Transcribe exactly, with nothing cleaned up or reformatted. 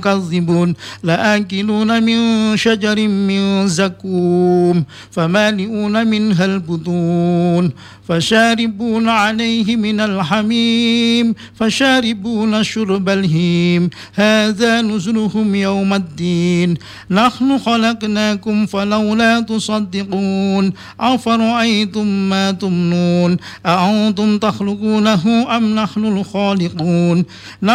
يكذبون لآكلون من شجر من زقوم فمالئون منها البطون فشاربون عليه من الحميم فشاربون شرب الهيم هذا نزلهم يوم الدين نحن خلقناكم فلولا تصدقون أفرأيتم ما تمنون أأنتم تخلقونه أم نحن الخالقون